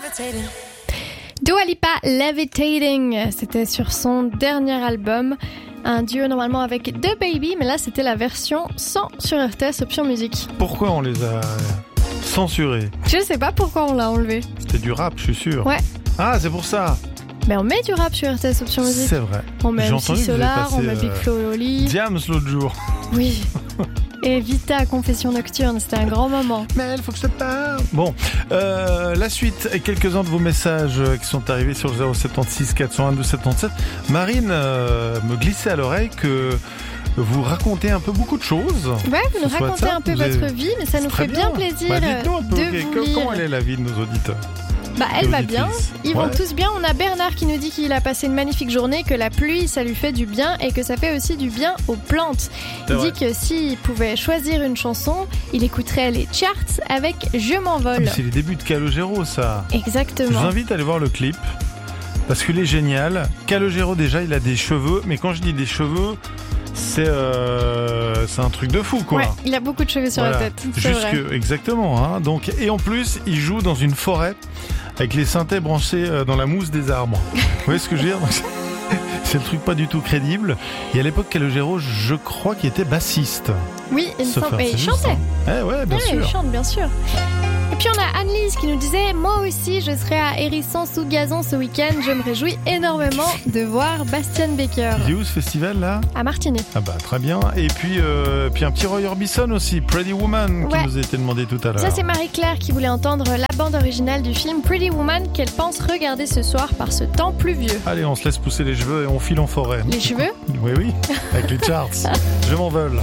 Dua Lipa, Levitating, c'était sur son dernier album, un duo normalement avec DaBaby, mais là c'était la version sans sur RTS Option Musique. Pourquoi on les a censurés? Je sais pas pourquoi on l'a enlevé. C'était du rap, je suis sûr. Ouais. Ah, c'est pour ça. Mais on met du rap sur RTS Option Musique. C'est vrai. On met J'ai MC entendu que vous avez Solar, passé, on met Big Flo et Oli. Diams l'autre jour. Oui. Et Vita, Confession Nocturne, c'était un grand moment. Mais il faut que je te parle. Bon, la suite et quelques-uns de vos messages qui sont arrivés sur le 076 401 277. Marine me glissait à l'oreille que vous racontez un peu beaucoup de choses. Ouais, vous nous racontez un peu votre vie, mais ça nous fait bien plaisir dites-nous un peu, de vous lire. Comment elle est la vie de nos auditeurs? Bah, elle va bien, ils vont Ouais. tous bien. On a Bernard qui nous dit qu'il a passé une magnifique journée, que la pluie ça lui fait du bien et que ça fait aussi du bien aux plantes. Il dit que s'il pouvait choisir une chanson, il écouterait les charts avec Je m'envole. Mais c'est les débuts de Calogero, ça. Exactement. Je vous invite à aller voir le clip parce qu'il est génial. Calogero, déjà, il a des cheveux, mais quand je dis des cheveux, c'est un truc de fou, quoi. Ouais, il a beaucoup de cheveux sur la tête. C'est vrai. Exactement. Hein. Donc, et en plus, il joue dans une forêt avec les synthés branchés dans la mousse des arbres. Vous voyez ce que je veux dire? Donc, c'est le truc pas du tout crédible. Et à l'époque, Calogero, je crois qu'il était bassiste. Oui, il me Sauf semble. faire, Et il c'est juste, chantait. hein. Ouais, bien sûr. Il chante, bien sûr. Et puis on a Anne-Lise qui nous disait « Moi aussi, je serai à Hérisson sous gazon ce week-end. Je me réjouis énormément de voir Bastian Becker. » Il est où ce festival, là? À Martigny. Ah bah, très bien. Et puis un petit Roy Orbison aussi, Pretty Woman, qui nous a été demandé tout à l'heure. Ça, c'est Marie-Claire qui voulait entendre la bande originale du film Pretty Woman qu'elle pense regarder ce soir par ce temps pluvieux. Allez, on se laisse pousser les cheveux et on file en forêt. Les cheveux? Oui, avec les charts. Je m'envole.